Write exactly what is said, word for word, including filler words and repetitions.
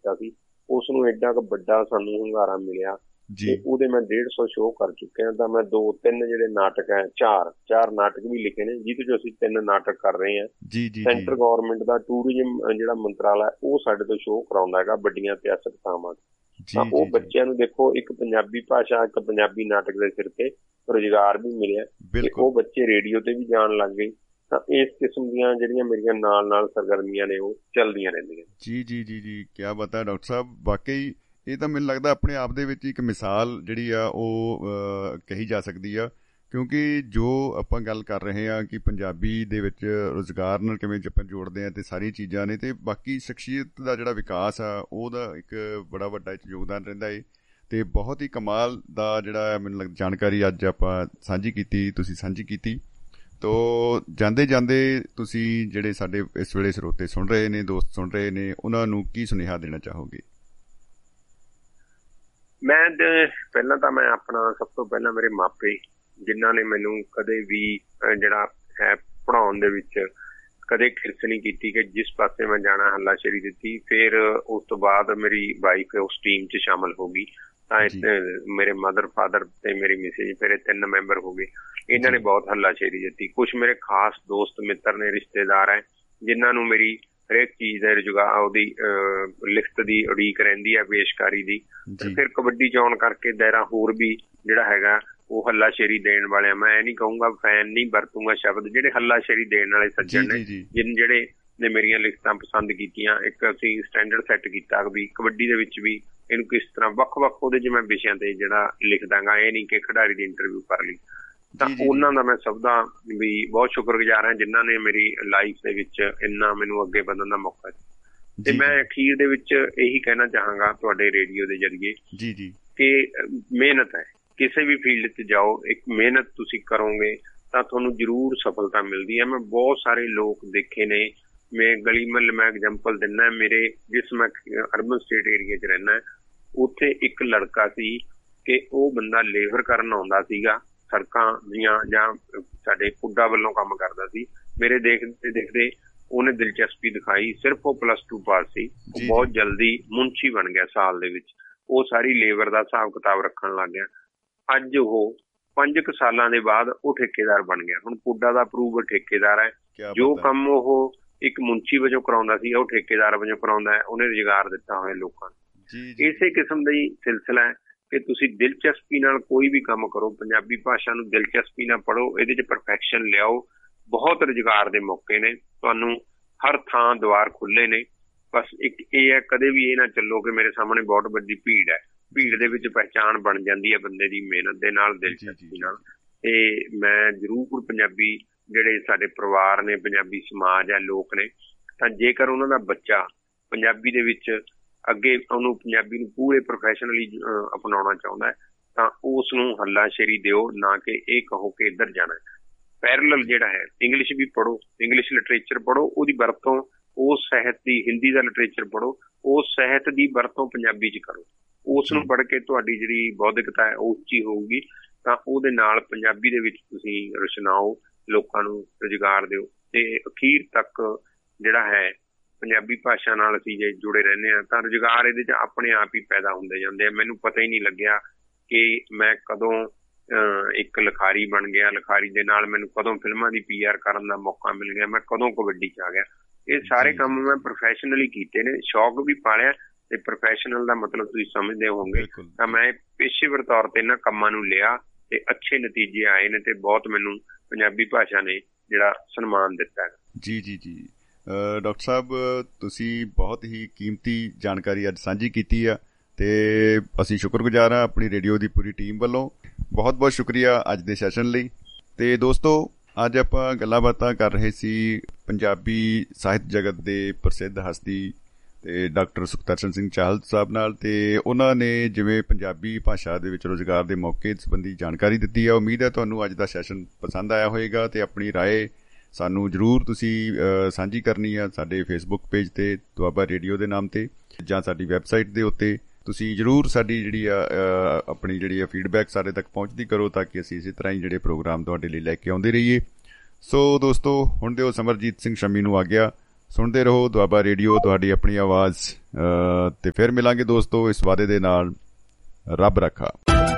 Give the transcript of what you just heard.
ਕੀਤਾ ਸੀ, ਉਸ ਨੂੰ ਐਡਾ ਕੁ ਵੱਡਾ ਸਾਨੂੰ ਹੁੰਗਾਰਾ ਮਿਲਿਆ ਤੇ ਉਹਦੇ ਮੈਂ ਡੇਢ ਸੌ ਸ਼ੋਅ ਕਰ ਚੁੱਕਿਆ। ਤਾਂ ਮੈਂ ਦੋ ਤਿੰਨ ਜਿਹੜੇ ਨਾਟਕ ਹੈ, ਚਾਰ ਚਾਰ ਨਾਟਕ ਵੀ ਲਿਖੇ ਨੇ, ਜਿਹਦੇ ਚ ਅਸੀਂ ਤਿੰਨ ਨਾਟਕ ਕਰ ਰਹੇ ਹਾਂ। ਸੈਂਟਰ ਗੌਰਮੈਂਟ ਦਾ ਟੂਰਿਜ਼ਮ ਜਿਹੜਾ ਮੰਤਰਾਲਾ ਉਹ ਸਾਡੇ ਤੋਂ ਸ਼ੋਅ ਕਰਾਉਂਦਾ ਹੈਗਾ ਵੱਡੀਆਂ ਇਤਿਹਾਸਕ ਥਾਵਾਂ। ਤਾਂ ਉਹ ਬੱਚਿਆਂ ਨੂੰ ਦੇਖੋ, ਇੱਕ ਪੰਜਾਬੀ ਭਾਸ਼ਾ, ਇੱਕ ਪੰਜਾਬੀ ਨਾਟਕ ਦੇ ਸਿਰ ਤੇ ਰੁਜ਼ਗਾਰ ਵੀ ਮਿਲਿਆ ਤੇ ਉਹ ਬੱਚੇ ਰੇਡੀਓ ਤੇ ਵੀ ਜਾਣ ਲੱਗ ਗਏ। ਤਾਂ ਇਸ ਕਿਸਮ ਦੀਆਂ ਜਿਹੜੀਆਂ ਮੇਰੀਆਂ ਨਾਲ ਨਾਲ ਸਰਗਰਮੀਆਂ ਨੇ ਉਹ ਚੱਲਦੀਆਂ ਰਹਿੰਦੀਆਂ। ਜੀ ਜੀ ਜੀ ਜੀ ਕਿਆ ਬਾਤ ਹੈ ਡਾਕਟਰ ਸਾਹਿਬ, ਵਾਕਈ ਇਹ ਤਾਂ ਮੈਨੂੰ ਲੱਗਦਾ ਆਪਣੇ ਆਪ ਦੇ ਵਿੱਚ ਇੱਕ ਮਿਸਾਲ ਜਿਹੜੀ ਆ ਉਹ ਕਹੀ ਜਾ ਸਕਦੀ ਆ, ਕਿਉਂਕਿ ਜੋ ਆਪਾਂ ਗੱਲ ਕਰ ਰਹੇ ਹਾਂ ਕਿ ਪੰਜਾਬੀ ਦੇ ਵਿੱਚ ਰੁਜ਼ਗਾਰ ਨਾਲ ਕਿਵੇਂ ਆਪਾਂ ਜੋੜਦੇ ਹਾਂ ਤੇ ਸਾਰੀਆਂ ਚੀਜ਼ਾਂ ਨੇ, ਤੇ ਬਾਕੀ ਸ਼ਖਸੀਅਤ ਦਾ ਜਿਹੜਾ ਵਿਕਾਸ ਆ ਉਹਦਾ ਇੱਕ ਬੜਾ ਵੱਡਾ ਯੋਗਦਾਨ ਰਹਿੰਦਾ ਹੈ। ਤੇ ਬਹੁਤ ਹੀ ਕਮਾਲ ਦਾ ਜਿਹੜਾ ਮੈਨੂੰ ਲੱਗ ਜਾਣਕਾਰੀ ਅੱਜ ਆਪਾਂ ਸਾਂਝੀ ਕੀਤੀ, ਤੁਸੀਂ ਸਾਂਝੀ ਕੀਤੀ। ਤੋ ਜਾਂਦੇ ਜਾਂਦੇ ਤੁਸੀਂ ਜਿਹੜੇ ਸਾਡੇ ਇਸ ਵੇਲੇ ਸਰੋਤੇ ਸੁਣ ਰਹੇ ਨੇ, ਦੋਸਤ ਸੁਣ ਰਹੇ ਨੇ, ਉਹਨਾਂ ਨੂੰ ਕੀ ਸੁਨੇਹਾ ਦੇਣਾ ਚਾਹੋਗੇ? ਮੈਂ ਤੇ ਪਹਿਲਾਂ ਤਾਂ ਮੈਂ ਆਪਣਾ ਸਭ ਤੋਂ ਪਹਿਲਾਂ ਮੇਰੇ ਮਾਪੇ, ਜਿਨ੍ਹਾਂ ਨੇ ਮੈਨੂੰ ਕਦੇ ਵੀ ਜਿਹੜਾ ਹੈ ਪੜ੍ਹਾਉਣ ਦੇ ਵਿੱਚ ਕਦੇ ਖਿਰਸ ਨਹੀਂ ਕੀਤੀ ਕਿ ਜਿਸ ਪਾਸੇ ਮੈਂ ਜਾਣਾ ਹੱਲਾਸ਼ੇਰੀ ਦਿੱਤੀ। ਫਿਰ ਉਸ ਤੋਂ ਬਾਅਦ ਮੇਰੀ ਵਾਈਫ ਉਸ ਟੀਮ 'ਚ ਸ਼ਾਮਲ ਹੋ ਗਈ। ਤਾਂ ਮੇਰੇ ਮਦਰ ਫਾਦਰ ਤੇ ਮੇਰੀ ਮਿਸੇਜ, ਫਿਰ ਇਹ ਤਿੰਨ ਮੈਂਬਰ ਹੋ ਗਏ। ਇਹਨਾਂ ਨੇ ਬਹੁਤ ਹੱਲਾਸ਼ੇਰੀ ਦਿੱਤੀ। ਕੁਛ ਮੇਰੇ ਖਾਸ ਦੋਸਤ ਮਿੱਤਰ ਨੇ, ਰਿਸ਼ਤੇਦਾਰ ਹੈ, ਜਿਨ੍ਹਾਂ ਨੂੰ ਮੇਰੀ ਹਰੇਕ ਚੀਜ਼ ਦਾ ਰੁਜ਼ਗਾਰ, ਉਹਦੀ ਲਿਖਤ ਦੀ ਉਡੀਕ ਰਹਿੰਦੀ ਹੈ, ਪੇਸ਼ਕਾਰੀ ਦੀ। ਫਿਰ ਕਬੱਡੀ ਚ ਆਉਣ ਕਰਕੇ ਦਾਇਰਾ ਹੋਰ ਵੀ ਜਿਹੜਾ ਹੈਗਾ ਉਹ ਹੱਲਾਸ਼ੇਰੀ ਦੇਣ ਵਾਲਿਆਂ, ਮੈਂ ਇਹ ਨਹੀਂ ਕਹੂੰਗਾ ਫੈਨ ਨਹੀਂ ਵਰਤੂੰਗਾ ਸ਼ਬਦ, ਜਿਹੜੇ ਹੱਲਾਸ਼ੇਰੀ ਦੇਣ ਵਾਲੇ ਸੱਜਣ ਨੇ, ਜਿਨ ਜਿਹੜੇ ਨੇ ਮੇਰੀਆਂ ਲਿਖਤਾਂ ਪਸੰਦ ਕੀਤੀਆਂ। ਇੱਕ ਅਸੀਂ ਸਟੈਂਡਰਡ ਸੈੱਟ ਕੀਤਾ ਵੀ ਕਬੱਡੀ ਦੇ ਵਿੱਚ ਵੀ ਇਹਨੂੰ ਕਿਸ ਤਰ੍ਹਾਂ ਵੱਖ ਵੱਖ ਉਹਦੇ ਚ ਮੈਂ ਵਿਸ਼ਿਆਂ ਤੇ ਜਿਹੜਾ ਲਿਖਦਾ ਗਾ, ਇਹ ਨਹੀਂ ਕਿ ਖਿਡਾਰੀ ਦੀ ਇੰਟਰਵਿਊ ਕਰ ਲਈ। ਤਾਂ ਉਹਨਾਂ ਦਾ ਮੈਂ ਸਭ ਦਾ ਵੀ ਬਹੁਤ ਸ਼ੁਕਰਗੁਜ਼ਾਰ ਹਾਂ, ਜਿਨ੍ਹਾਂ ਨੇ ਮੇਰੀ ਲਾਈਫ ਦੇ ਵਿੱਚ ਇੰਨਾ ਮੈਨੂੰ ਅੱਗੇ ਵਧਣ ਦਾ ਮੌਕਾ ਦਿੱਤਾ। ਤੇ ਮੈਂ ਅਖੀਰ ਦੇ ਵਿੱਚ ਇਹੀ ਕਹਿਣਾ ਚਾਹਾਂਗਾ ਤੁਹਾਡੇ ਰੇਡੀਓ ਦੇ ਜ਼ਰੀਏ ਕਿ ਮਿਹਨਤ ਹੈ, ਕਿਸੇ ਵੀ ਫੀਲਡ 'ਚ ਜਾਓ, ਇੱਕ ਮਿਹਨਤ ਤੁਸੀਂ ਕਰੋਗੇ ਤਾਂ ਤੁਹਾਨੂੰ ਜ਼ਰੂਰ ਸਫਲਤਾ ਮਿਲਦੀ ਹੈ। ਮੈਂ ਬਹੁਤ ਸਾਰੇ ਲੋਕ ਦੇਖੇ ਨੇ, ਮੈਂ ਗਲੀ ਮਹੱਲੇ ਮੈਂ ਐਗਜਾਮਪਲ ਦਿੰਦਾ, ਮੇਰੇ ਜਿਸ ਮੈਂ ਅਰਬਨ ਸਟੇਟ ਏਰੀਆ 'ਚ ਰਹਿੰਦਾ, ਉੱਥੇ ਇੱਕ ਲੜਕਾ ਸੀ ਕਿ ਉਹ ਬੰਦਾ ਲੇਬਰ ਕਰਨ ਆਉਂਦਾ ਸੀਗਾ ਸੜਕਾਂ ਦੀਆਂ, ਜਾਂ ਸਾਡੇ ਪੁੱਡਾ ਵੱਲੋਂ ਕੰਮ ਕਰਦਾ ਸੀ। ਮੇਰੇ ਦੇਖਦੇ ਦੇਖਦੇ ਉਹਨੇ ਦਿਲਚਸਪੀ ਦਿਖਾਈ, ਸਿਰਫ ਉਹ ਪਲੱਸ ਟੂ ਪਾਸ ਸੀ, ਉਹ ਬਹੁਤ ਜਲਦੀ ਮੁਨਸ਼ੀ ਬਣ ਗਿਆ। ਸਾਲ ਦੇ ਵਿੱਚ ਉਹ ਸਾਰੀ ਲੇਬਰ ਦਾ ਹਿਸਾਬ ਕਿਤਾਬ ਰੱਖਣ ਲੱਗ ਗਿਆ। ਅੱਜ ਉਹ ਪੰਜ ਕੁ ਸਾਲਾਂ ਦੇ ਬਾਅਦ ਉਹ ਠੇਕੇਦਾਰ ਬਣ ਗਿਆ। ਹੁਣ ਪੁੱਡਾ ਦਾ ਅਪਰੂਵਡ ਠੇਕੇਦਾਰ ਹੈ। ਜੋ ਕੰਮ ਉਹ ਇੱਕ ਮੁਨਸ਼ੀ ਵਜੋਂ ਕਰਾਉਂਦਾ ਸੀ, ਉਹ ਠੇਕੇਦਾਰ ਵਜੋਂ ਕਰਾਉਂਦਾ ਹੈ। ਉਹਨੇ ਰੁਜ਼ਗਾਰ ਦਿੱਤਾ ਹੋਇਆ ਲੋਕਾਂ ਨੂੰ। ਇਸੇ ਕਿਸਮ ਦਾ ਹੀ ਸਿਲਸਿਲਾ ਹੈ ਕਿ ਤੁਸੀਂ ਦਿਲਚਸਪੀ ਨਾਲ ਕੋਈ ਵੀ ਕੰਮ ਕਰੋ, ਪੰਜਾਬੀ ਭਾਸ਼ਾ ਨੂੰ ਦਿਲਚਸਪੀ ਨਾਲ ਪੜ੍ਹੋ, ਇਹਦੇ 'ਚ ਪਰਫੈਕਸ਼ਨ ਲਿਆਓ। ਬਹੁਤ ਰੁਜ਼ਗਾਰ ਦੇ ਮੌਕੇ ਨੇ, ਤੁਹਾਨੂੰ ਹਰ ਥਾਂ ਦੁਆਰ ਖੁੱਲ੍ਹੇ ਨੇ। ਬਸ ਇੱਕ ਇਹ ਹੈ, ਕਦੇ ਵੀ ਇਹ ਨਾ ਚੱਲੋ ਕਿ ਮੇਰੇ ਸਾਹਮਣੇ ਬਹੁਤ ਵੱਡੀ ਭੀੜ ਹੈ। ਭੀੜ ਦੇ ਵਿੱਚ ਪਹਿਚਾਣ ਬਣ ਜਾਂਦੀ ਹੈ ਬੰਦੇ ਦੀ ਮਿਹਨਤ ਦੇ ਨਾਲ, ਦਿਲਚਸਪੀ ਨਾਲ। ਤੇ ਮੈਂ ਜ਼ਰੂਰ ਪੰਜਾਬੀ ਜਿਹੜੇ ਸਾਡੇ ਪਰਿਵਾਰ ਨੇ, ਪੰਜਾਬੀ ਸਮਾਜ ਹੈ, ਲੋਕ ਨੇ, ਤਾਂ ਜੇਕਰ ਉਹਨਾਂ ਦਾ ਬੱਚਾ ਪੰਜਾਬੀ ਦੇ ਵਿੱਚ ਅੱਗੇ ਉਹਨੂੰ ਪੰਜਾਬੀ ਨੂੰ ਪੂਰੇ ਪ੍ਰੋਫੈਸ਼ਨਲੀ ਅਪਣਾਉਣਾ ਚਾਹੁੰਦਾ ਹੈ ਤਾਂ ਉਸ ਨੂੰ ਹੱਲਾਸ਼ੇਰੀ ਦਿਓ, ਨਾ ਕਿ ਇਹ ਕਹੋ ਕਿ ਇੱਧਰ ਜਾਣਾ। ਪੈਰਲਲ ਜਿਹੜਾ ਹੈ, ਇੰਗਲਿਸ਼ ਵੀ ਪੜ੍ਹੋ, ਇੰਗਲਿਸ਼ ਲਿਟਰੇਚਰ ਪੜ੍ਹੋ, ਉਹਦੀ ਵਰਤੋਂ ਉਸ ਸਾਹਿਤ ਦੀ, ਹਿੰਦੀ ਦਾ ਲਿਟਰੇਚਰ ਪੜ੍ਹੋ, ਉਸ ਸਾਹਿਤ ਦੀ ਵਰਤੋਂ ਪੰਜਾਬੀ 'ਚ ਕਰੋ। ਉਸ ਨੂੰ ਪੜ੍ਹ ਕੇ ਤੁਹਾਡੀ ਜਿਹੜੀ ਬੌਧਿਕਤਾ ਹੈ ਉਹ ਉੱਚੀ ਹੋਊਗੀ। ਤਾਂ ਉਹਦੇ ਨਾਲ ਪੰਜਾਬੀ ਦੇ ਵਿੱਚ ਤੁਸੀਂ ਰਚਨਾਓ, ਲੋਕਾਂ ਨੂੰ ਰੁਜ਼ਗਾਰ ਦਿਓ। ਤੇ ਅਖੀਰ ਤੱਕ ਜਿਹੜਾ ਹੈ ਪੰਜਾਬੀ ਭਾਸ਼ਾ ਨਾਲ ਅਸੀਂ ਜੇ ਜੁੜੇ ਰਹਿੰਦੇ ਹਾਂ ਤਾਂ ਰੁਜ਼ਗਾਰ ਇਹਦੇ 'ਚ ਆਪਣੇ ਆਪ ਹੀ ਪੈਦਾ ਹੁੰਦੇ ਜਾਂਦੇ ਆ। ਮੈਨੂੰ ਪਤਾ ਹੀ ਨਹੀਂ ਲੱਗਿਆ ਕਿ ਮੈਂ ਕਦੋਂ ਇੱਕ ਲਿਖਾਰੀ ਬਣ ਗਿਆ, ਲਿਖਾਰੀ ਦੇ ਨਾਲ ਮੈਨੂੰ ਕਦੋਂ ਫਿਲਮਾਂ ਦੀ ਪੀ ਆਰ ਕਰਨ ਦਾ ਮੌਕਾ ਮਿਲ ਗਿਆ, ਮੈਂ ਕਦੋਂ ਕਬੱਡੀ 'ਚ ਆ ਗਿਆ। ਇਹ ਸਾਰੇ ਕੰਮ ਮੈਂ ਪ੍ਰੋਫੈਸ਼ਨਲੀ ਕੀਤੇ ਨੇ, ਸ਼ੌਕ ਵੀ ਪਾਲਿਆ। ਤੇ ਪ੍ਰੋਫੈਸ਼ਨਲ ਦਾ ਮਤਲਬ ਤੁਸੀਂ ਸਮਝਦੇ ਹੋਵੋਗੇ। ਤਾਂ ਮੈਂ ਪੇਸ਼ੇਵਰ ਤੌਰ ਤੇ ਇਹਨਾਂ ਕੰਮਾਂ ਨੂੰ ਲਿਆ ਤੇ ਅੱਛੇ ਨਤੀਜੇ ਆਏ ਨੇ, ਤੇ ਬਹੁਤ ਮੈਨੂੰ ਪੰਜਾਬੀ ਭਾਸ਼ਾ ਨੇ ਜਿਹੜਾ ਸਨਮਾਨ ਦਿੱਤਾ ਹੈ। ਜੀ ਜੀ ਜੀ ਡਾਕਟਰ ਸਾਹਿਬ, ਤੁਸੀਂ ਬਹੁਤ ਹੀ ਕੀਮਤੀ ਜਾਣਕਾਰੀ ਅੱਜ ਸਾਂਝੀ ਕੀਤੀ ਆ, ਤੇ ਅਸੀਂ ਸ਼ੁਕਰਗੁਜ਼ਾਰ ਹਾਂ ਆਪਣੀ ਰੇਡੀਓ ਦੀ ਪੂਰੀ ਟੀਮ ਵੱਲੋਂ। ਬਹੁਤ ਬਹੁਤ ਸ਼ੁਕਰੀਆ ਅੱਜ ਦੇ ਸੈਸ਼ਨ ਲਈ। ਤੇ ਦੋਸਤੋ, ਅੱਜ ਆਪਾਂ ਗੱਲਾਂ ਬਾਤਾਂ ਕਰ ਰਹੇ ਸੀ ਪੰਜਾਬੀ ਸਾਹਿਤ ਜਗਤ ਦੇ ਪ੍ਰਸਿੱਧ ਹਸਤੀ ਤੇ ਡਾਕਟਰ ਸੁਖਦਰਸ਼ਨ ਸਿੰਘ ਚਾਹਲ ਸਾਹਿਬ ਨਾਲ। ਤੇ ਉਹਨਾਂ ਨੇ ਜਿਵੇਂ ਪੰਜਾਬੀ ਭਾਸ਼ਾ ਦੇ ਵਿੱਚ ਰੁਜ਼ਗਾਰ ਦੇ ਮੌਕੇ ਸੰਬੰਧੀ ਜਾਣਕਾਰੀ ਦਿੱਤੀ ਹੈ। ਉਮੀਦ ਹੈ ਤੁਹਾਨੂੰ ਅੱਜ ਦਾ ਸੈਸ਼ਨ ਪਸੰਦ ਆਇਆ ਹੋਏਗਾ, ਤੇ ਆਪਣੀ ਰਾਏ ਸਾਨੂੰ ਜ਼ਰੂਰ ਤੁਸੀਂ ਸਾਂਝੀ ਕਰਨੀ ਆ ਸਾਡੇ ਫੇਸਬੁੱਕ ਪੇਜ ਤੇ ਦੁਆਬਾ ਰੇਡੀਓ ਦੇ ਨਾਮ ਤੇ, ਜਾਂ ਸਾਡੀ ਵੈਬਸਾਈਟ ਦੇ ਉੱਤੇ। ਤੁਸੀਂ ਜ਼ਰੂਰ ਸਾਡੀ ਜਿਹੜੀ ਆ ਆਪਣੀ ਜਿਹੜੀ ਆ ਫੀਡਬੈਕ ਸਾਡੇ ਤੱਕ ਪਹੁੰਚਦੀ ਕਰੋ, ਤਾਂ ਕਿ ਅਸੀਂ ਇਸੇ ਤਰ੍ਹਾਂ ਹੀ ਜਿਹੜੇ ਪ੍ਰੋਗਰਾਮ ਤੁਹਾਡੇ ਲਈ ਲੈ ਕੇ ਆਉਂਦੇ ਰਹੀਏ। ਸੋ ਦੋਸਤੋ, ਹੁਣ ਦਿਓ ਸਮਰਜੀਤ ਸਿੰਘ ਸ਼ਮੀ ਨੂੰ ਆ ਗਿਆ। ਸੁਣਦੇ ਰਹੋ ਦੁਆਬਾ ਰੇਡੀਓ, ਤੁਹਾਡੀ ਆਪਣੀ ਆਵਾਜ਼। ਤੇ ਫਿਰ ਮਿਲਾਂਗੇ ਦੋਸਤੋ ਇਸ ਵਾਅਦੇ ਦੇ ਨਾਲ। ਰੱਬ ਰੱਖਾ।